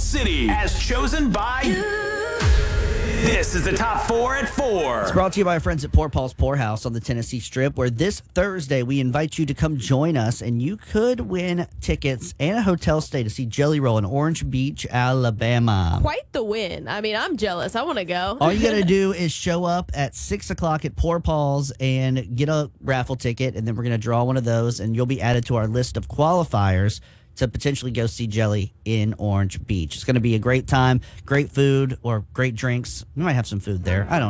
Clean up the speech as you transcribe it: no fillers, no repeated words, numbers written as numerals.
City, as chosen by This is the Top 4 at 4. It's brought to you by our friends at Poor Paul's Poorhouse on the Tennessee Strip, where this Thursday we invite you to come join us, and you could win tickets and a hotel stay to see Jelly Roll in Orange Beach, Alabama. Quite the win. I mean, I'm jealous. I want to go. All you got to do is show up at 6 o'clock at Poor Paul's and get a raffle ticket, and then we're going to draw one of those, and you'll be added to our list of qualifiers to potentially go see Jelly in Orange Beach. It's going to be a great time, great food, or great drinks. We might have some food there. I don't know.